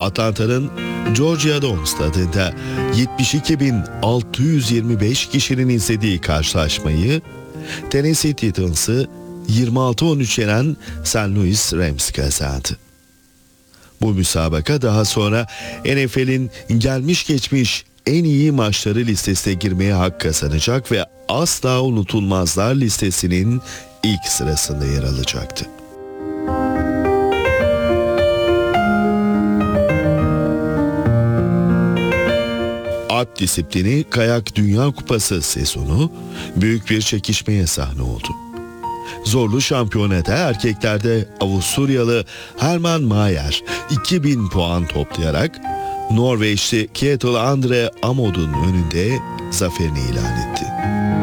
Atlanta'nın Georgia Dome stadında 72.625 kişinin izlediği karşılaşmayı Tennessee Titans'ı 26-13 yenen St. Louis Rams kazandı. Bu müsabaka daha sonra NFL'in gelmiş geçmiş en iyi maçları listesine girmeye hak kazanacak ve asla unutulmazlar listesinin ilk sırasında yer alacaktı. At disiplini Kayak Dünya Kupası sezonu büyük bir çekişmeye sahne oldu. Zorlu şampiyonada erkeklerde Avusturyalı Herman Maier 2000 puan toplayarak Norveçli Kjetil André Amund'un önünde zaferini ilan etti.